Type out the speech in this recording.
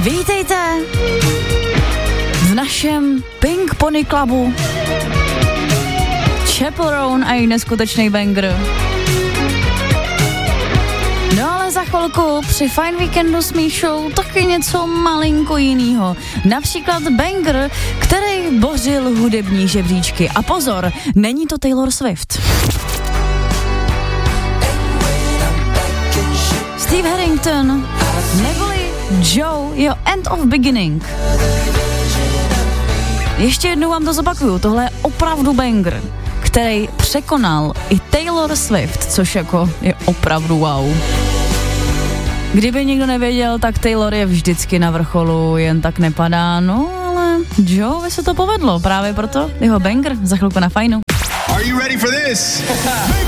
Vítejte v našem Pink Pony Clubu. Chaperone a její neskutečný banger. No ale za chvilku při Fine Weekendu s Míšou taky něco malinko jinýho. Například banger, který bořil hudební žebříčky. A pozor, není to Taylor Swift. Steve Harrington neboli Joe, jeho End of Beginning. Ještě jednou vám to zopakuju, tohle je opravdu banger, který překonal i Taylor Swift, což jako je opravdu wow. Kdyby někdo nevěděl, tak Taylor je vždycky na vrcholu, jen tak nepadá, no ale Joe se to povedlo, právě proto jeho banger za chvilku na Fajnu. Are you ready for this?